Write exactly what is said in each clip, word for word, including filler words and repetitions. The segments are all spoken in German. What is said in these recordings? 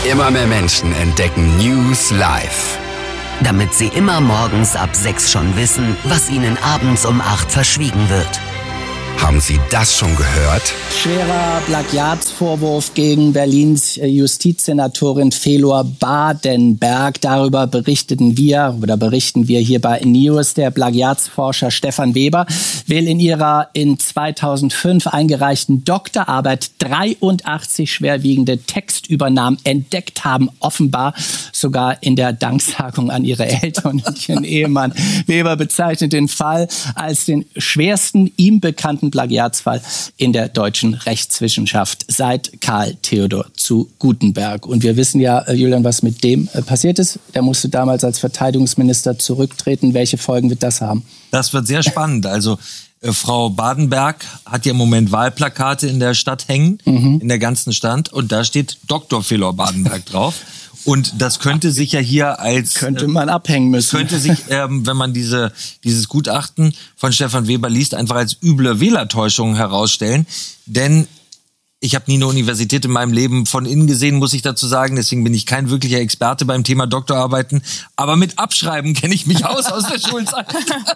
Immer mehr Menschen entdecken News live. Damit sie immer morgens ab sechs schon wissen, was ihnen abends um acht verschwiegen wird. Haben Sie das schon gehört? Schwerer Plagiatsvorwurf gegen Berlins Justizsenatorin Felor Badenberg. Darüber berichteten wir oder berichten wir hier bei News. Der Plagiatsforscher Stefan Weber will in ihrer in zweitausendfünf eingereichten Doktorarbeit dreiundachtzig schwerwiegende Textübernahmen entdeckt haben. Offenbar sogar in der Danksagung an ihre Eltern und ihren Ehemann. Weber bezeichnet den Fall als den schwersten ihm bekannten Plagiatsfall in der deutschen Rechtswissenschaft seit Karl Theodor zu Gutenberg. Und wir wissen ja, Julian, was mit dem äh, passiert ist. Der musste damals als Verteidigungsminister zurücktreten. Welche Folgen wird das haben? Das wird sehr spannend. Also äh, Frau Badenberg hat ja im Moment Wahlplakate in der Stadt hängen, mhm. in der ganzen Stadt. Und da steht Doktor Felor Badenberg drauf. Und das könnte sich ja hier als... Könnte man abhängen müssen. Könnte sich, ähm, wenn man diese, dieses Gutachten von Stefan Weber liest, einfach als üble Wählertäuschung herausstellen. Denn ich habe nie eine Universität in meinem Leben von innen gesehen, muss ich dazu sagen. Deswegen bin ich kein wirklicher Experte beim Thema Doktorarbeiten. Aber mit Abschreiben kenne ich mich aus aus der Schulzeit.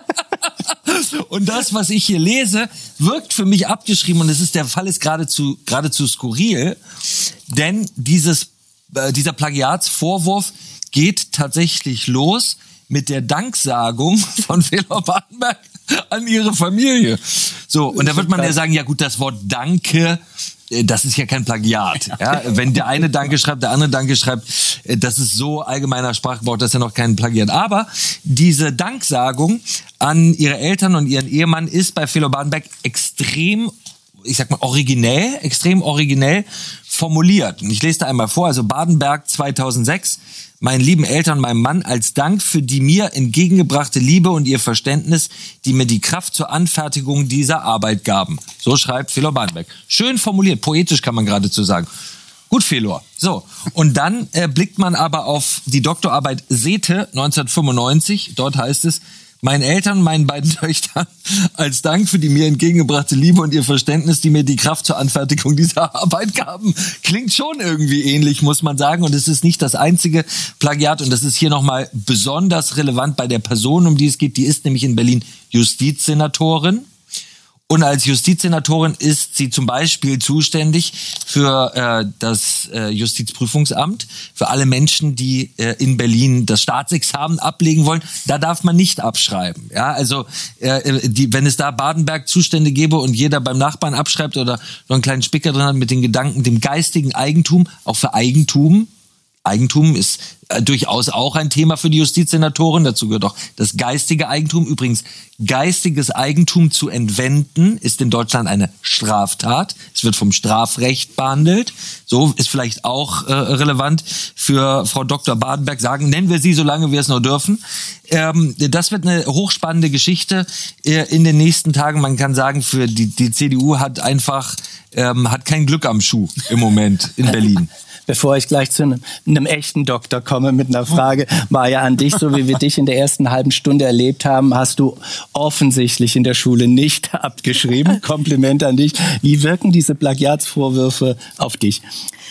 Und das, was ich hier lese, wirkt für mich abgeschrieben. Und es ist, der Fall ist geradezu, geradezu skurril. Denn dieses Dieser Plagiatsvorwurf geht tatsächlich los mit der Danksagung von Felor Badenberg an ihre Familie. So, und da wird man ja sagen, ja gut, das Wort Danke, das ist ja kein Plagiat. Ja? Wenn der eine Danke schreibt, der andere Danke schreibt, das ist so allgemeiner Sprachgebrauch, das ist ja noch kein Plagiat. Aber diese Danksagung an ihre Eltern und ihren Ehemann ist bei Felor Badenberg extrem, ich sag mal, originell, extrem originell formuliert. Und ich lese da einmal vor, also Badenberg zweitausendsechs, meinen lieben Eltern, meinem Mann, als Dank für die mir entgegengebrachte Liebe und ihr Verständnis, die mir die Kraft zur Anfertigung dieser Arbeit gaben. So schreibt Felor Badenberg. Schön formuliert, poetisch kann man geradezu sagen. Gut, Felor. So, und dann äh, blickt man aber auf die Doktorarbeit Sethe neunzehnhundertfünfundneunzig. Dort heißt es, meinen Eltern, meinen beiden Töchtern, als Dank für die mir entgegengebrachte Liebe und ihr Verständnis, die mir die Kraft zur Anfertigung dieser Arbeit gaben. Klingt schon irgendwie ähnlich, muss man sagen. Und es ist nicht das einzige Plagiat. Und das ist hier nochmal besonders relevant bei der Person, um die es geht. Die ist nämlich in Berlin Justizsenatorin. Und als Justizsenatorin ist sie zum Beispiel zuständig für äh, das äh, Justizprüfungsamt, für alle Menschen, die äh, in Berlin das Staatsexamen ablegen wollen. Da darf man nicht abschreiben. Ja, also äh, die, wenn es da Badenberg-Zustände gäbe und jeder beim Nachbarn abschreibt oder noch einen kleinen Spicker drin hat mit den Gedanken, dem geistigen Eigentum, auch für Eigentum. Eigentum ist äh, durchaus auch ein Thema für die Justizsenatorin. Dazu gehört auch das geistige Eigentum. Übrigens, geistiges Eigentum zu entwenden ist in Deutschland eine Straftat. Es wird vom Strafrecht behandelt. So ist vielleicht auch äh, relevant für Frau Doktor Badenberg. Sagen, nennen wir sie, solange wir es noch dürfen. Ähm, das wird eine hochspannende Geschichte äh, in den nächsten Tagen. Man kann sagen, für die, die C D U hat einfach ähm, hat kein Glück am Schuh im Moment in Berlin. Bevor ich gleich zu einem, einem echten Doktor komme mit einer Frage, Maja, an dich, so wie wir dich in der ersten halben Stunde erlebt haben, hast du offensichtlich in der Schule nicht abgeschrieben. Kompliment an dich. Wie wirken diese Plagiatsvorwürfe auf dich?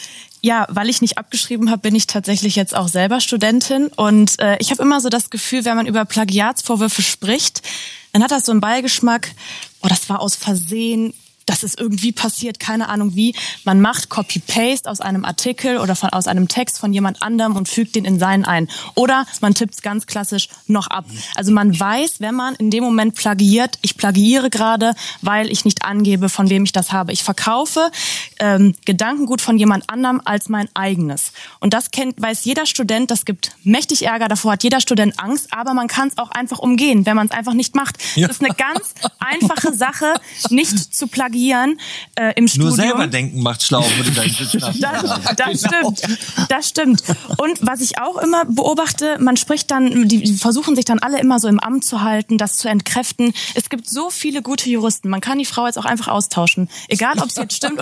Ja, weil ich nicht abgeschrieben habe, bin ich tatsächlich jetzt auch selber Studentin. Und äh, ich habe immer so das Gefühl, wenn man über Plagiatsvorwürfe spricht, dann hat das so einen Beigeschmack, oh, das war aus Versehen, das ist irgendwie passiert, keine Ahnung wie. Man macht Copy-Paste aus einem Artikel oder von, aus einem Text von jemand anderem und fügt den in seinen ein. Oder man tippt es ganz klassisch noch ab. Also man weiß, wenn man in dem Moment plagiiert, ich plagiiere gerade, weil ich nicht angebe, von wem ich das habe. Ich verkaufe ähm, Gedankengut von jemand anderem als mein eigenes. Und das kennt, weiß jeder Student, das gibt mächtig Ärger, davor hat jeder Student Angst, aber man kann es auch einfach umgehen, wenn man es einfach nicht macht. Ja. Das ist eine ganz einfache Sache, nicht zu plagiieren. Äh, im Studium. Nur selber denken macht schlau, würde dein Sitz das, das stimmt, das stimmt. Und was ich auch immer beobachte, man spricht dann, die versuchen sich dann alle immer so im Amt zu halten, das zu entkräften. Es gibt so viele gute Juristen, man kann die Frau jetzt auch einfach austauschen. Egal, ob es jetzt stimmt oder nicht.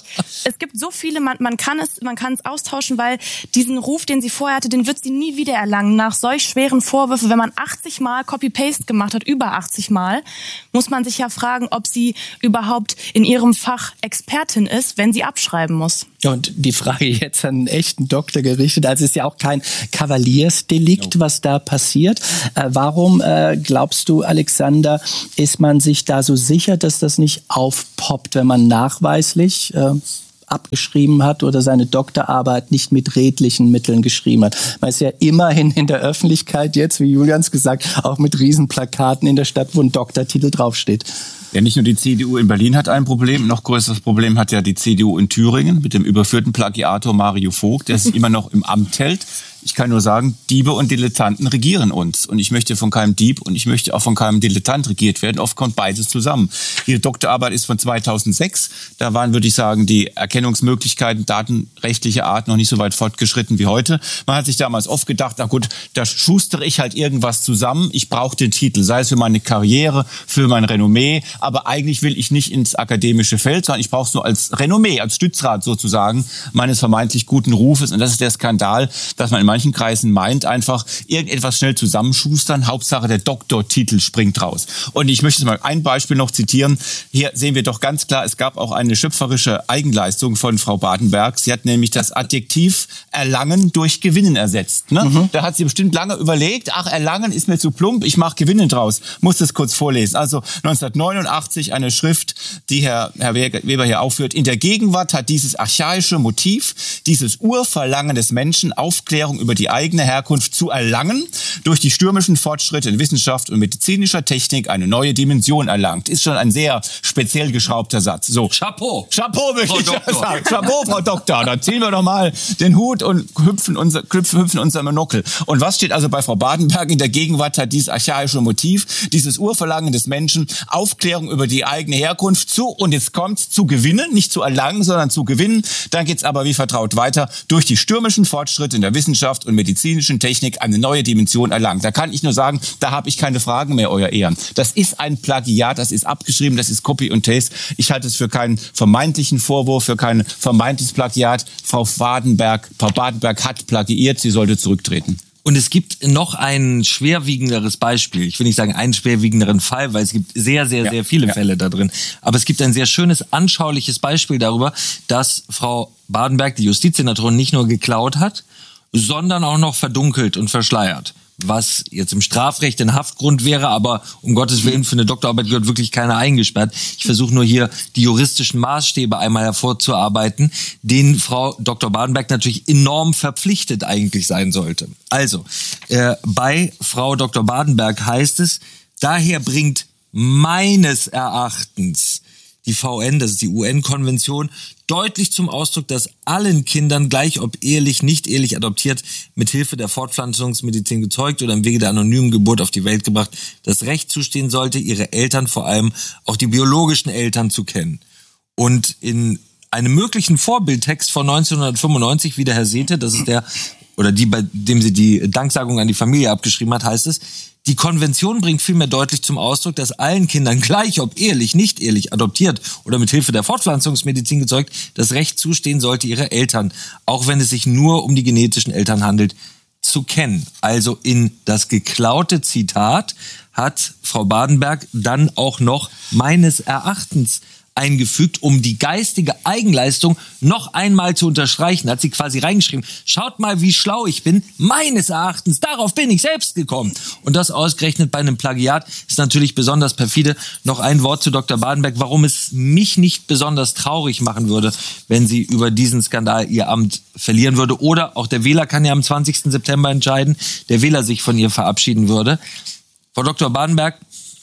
es gibt so viele, man, man kann es, man kann es austauschen, weil diesen Ruf, den sie vorher hatte, den wird sie nie wieder erlangen. Nach solch schweren Vorwürfen, wenn man achtzig Mal Copy-Paste gemacht hat, über achtzig Mal, muss man sich ja fragen, ob sie überhaupt in ihrem Fach Expertin ist, wenn sie abschreiben muss. Und die Frage jetzt an einen echten Doktor gerichtet, also es ist ja auch kein Kavaliersdelikt, was da passiert. Äh, warum äh, glaubst du, Alexander, ist man sich da so sicher, dass das nicht aufpoppt, wenn man nachweislich äh, abgeschrieben hat oder seine Doktorarbeit nicht mit redlichen Mitteln geschrieben hat? Man ist ja immerhin in der Öffentlichkeit jetzt, wie Julians gesagt, auch mit Riesenplakaten in der Stadt, wo ein Doktortitel draufsteht. Ja, nicht nur die C D U in Berlin hat ein Problem, noch größeres Problem hat ja die C D U in Thüringen mit dem überführten Plagiator Mario Vogt, der sich immer noch im Amt hält. Ich kann nur sagen, Diebe und Dilettanten regieren uns. Und ich möchte von keinem Dieb und ich möchte auch von keinem Dilettant regiert werden. Oft kommt beides zusammen. Ihre Doktorarbeit ist von zweitausendsechs. Da waren, würde ich sagen, die Erkennungsmöglichkeiten datenrechtlicher Art noch nicht so weit fortgeschritten wie heute. Man hat sich damals oft gedacht, na gut, da schustere ich halt irgendwas zusammen. Ich brauche den Titel, sei es für meine Karriere, für mein Renommee. Aber eigentlich will ich nicht ins akademische Feld, sondern ich brauche es nur als Renommee, als Stützrad sozusagen meines vermeintlich guten Rufes. Und das ist der Skandal, dass man in manchen Kreisen meint, einfach irgendetwas schnell zusammenschustern. Hauptsache der Doktortitel springt raus. Und ich möchte mal ein Beispiel noch zitieren. Hier sehen wir doch ganz klar, es gab auch eine schöpferische Eigenleistung von Frau Badenberg. Sie hat nämlich das Adjektiv Erlangen durch Gewinnen ersetzt. Ne? Mhm. Da hat sie bestimmt lange überlegt, ach, Erlangen ist mir zu plump, ich mache Gewinnen draus. Muss das kurz vorlesen. Also neunzehnhundertneunundachtzig eine Schrift, die Herr, Herr Weber hier aufführt. In der Gegenwart hat dieses archaische Motiv, dieses Urverlangen des Menschen, Aufklärung über die eigene Herkunft zu erlangen, durch die stürmischen Fortschritte in Wissenschaft und medizinischer Technik eine neue Dimension erlangt. Ist schon ein sehr speziell geschraubter Satz. So. Chapeau. Chapeau, möchte Frau ich Doktor. sagen. Chapeau, Frau Doktor. Dann ziehen wir doch mal den Hut und hüpfen unser, hüpfen unser Monokel. Und was steht also bei Frau Badenberg? In der Gegenwart hat dieses archaische Motiv, dieses Urverlangen des Menschen, Aufklärung über die eigene Herkunft zu, und jetzt kommt zu gewinnen, nicht zu erlangen, sondern zu gewinnen. Dann geht's aber wie vertraut weiter, durch die stürmischen Fortschritte in der Wissenschaft und medizinischen Technik eine neue Dimension erlangt. Da kann ich nur sagen, da habe ich keine Fragen mehr, Euer Ehren. Das ist ein Plagiat, das ist abgeschrieben, das ist Copy und Paste. Ich halte es für keinen vermeintlichen Vorwurf, für kein vermeintliches Plagiat. Frau Badenberg, Frau Badenberg hat plagiiert, sie sollte zurücktreten. Und es gibt noch ein schwerwiegenderes Beispiel. Ich will nicht sagen einen schwerwiegenderen Fall, weil es gibt sehr, sehr, ja, sehr viele ja. Fälle da drin. Aber es gibt ein sehr schönes, anschauliches Beispiel darüber, dass Frau Badenberg, die Justizsenatorin, nicht nur geklaut hat, sondern auch noch verdunkelt und verschleiert. Was jetzt im Strafrecht ein Haftgrund wäre, aber um Gottes Willen, für eine Doktorarbeit gehört wirklich keiner eingesperrt. Ich versuche nur hier die juristischen Maßstäbe einmal hervorzuarbeiten, denen Frau Doktor Badenberg natürlich enorm verpflichtet eigentlich sein sollte. Also, äh, bei Frau Doktor Badenberg heißt es, daher bringt meines Erachtens die V N, das ist die U N-Konvention, deutlich zum Ausdruck, dass allen Kindern, gleich ob ehelich, nicht ehelich adoptiert, mit Hilfe der Fortpflanzungsmedizin gezeugt oder im Wege der anonymen Geburt auf die Welt gebracht, das Recht zustehen sollte, ihre Eltern, vor allem auch die biologischen Eltern, zu kennen. Und in einem möglichen Vorbildtext von neunzehnhundertfünfundneunzig, wie der Herr Sethe, das ist der, oder die, bei dem sie die Danksagung an die Familie abgeschrieben hat, heißt es, die Konvention bringt vielmehr deutlich zum Ausdruck, dass allen Kindern, gleich ob ehelich, nicht ehelich, adoptiert oder mit Hilfe der Fortpflanzungsmedizin gezeugt, das Recht zustehen sollte, ihre Eltern, auch wenn es sich nur um die genetischen Eltern handelt, zu kennen. Also in das geklaute Zitat hat Frau Badenberg dann auch noch meines Erachtens eingefügt, um die geistige Eigenleistung noch einmal zu unterstreichen, hat sie quasi reingeschrieben, schaut mal, wie schlau ich bin, meines Erachtens, darauf bin ich selbst gekommen. Und das ausgerechnet bei einem Plagiat ist natürlich besonders perfide. Noch ein Wort zu Doktor Badenberg, warum es mich nicht besonders traurig machen würde, wenn sie über diesen Skandal ihr Amt verlieren würde. Oder auch der Wähler kann ja am zwanzigsten September entscheiden, der Wähler sich von ihr verabschieden würde. Frau Doktor Badenberg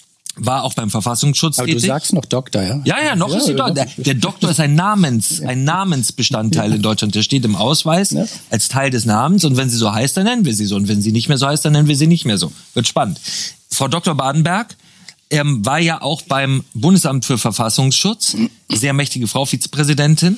war auch beim Verfassungsschutz Aber tätig. Du sagst noch Doktor, ja? Ja, ja, noch ja, ist sie Doktor. Der, der Doktor ist ein Namens, ein Namensbestandteil in Deutschland. Der steht im Ausweis ja. als Teil des Namens. Und wenn sie so heißt, dann nennen wir sie so. Und wenn sie nicht mehr so heißt, dann nennen wir sie nicht mehr so. Wird spannend. Frau Doktor Badenberg ähm, war ja auch beim Bundesamt für Verfassungsschutz, sehr mächtige Frau, Vizepräsidentin,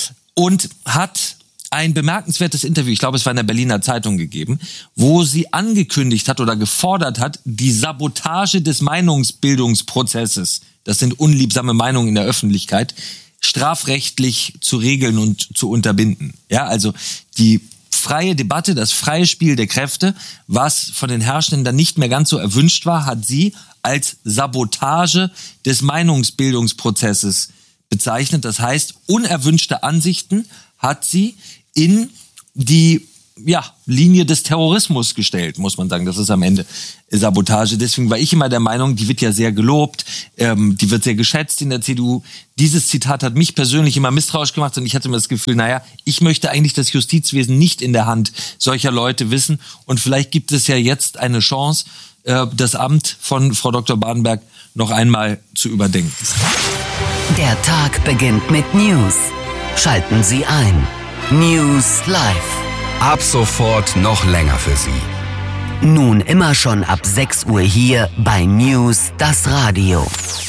und hat ein bemerkenswertes Interview, ich glaube, es war in der Berliner Zeitung gegeben, wo sie angekündigt hat oder gefordert hat, die Sabotage des Meinungsbildungsprozesses, das sind unliebsame Meinungen in der Öffentlichkeit, strafrechtlich zu regeln und zu unterbinden. Ja, also die freie Debatte, das freie Spiel der Kräfte, was von den Herrschenden dann nicht mehr ganz so erwünscht war, hat sie als Sabotage des Meinungsbildungsprozesses bezeichnet. Das heißt, unerwünschte Ansichten hat sie in die ja, Linie des Terrorismus gestellt, muss man sagen. Das ist am Ende Sabotage. Deswegen war ich immer der Meinung, die wird ja sehr gelobt, ähm, die wird sehr geschätzt in der C D U. Dieses Zitat hat mich persönlich immer misstrauisch gemacht und ich hatte immer das Gefühl, naja, ich möchte eigentlich das Justizwesen nicht in der Hand solcher Leute wissen und vielleicht gibt es ja jetzt eine Chance, äh, das Amt von Frau Doktor Badenberg noch einmal zu überdenken. Der Tag beginnt mit News. Schalten Sie ein. News Live. Ab sofort noch länger für Sie. Nun immer schon ab sechs Uhr hier bei News das Radio.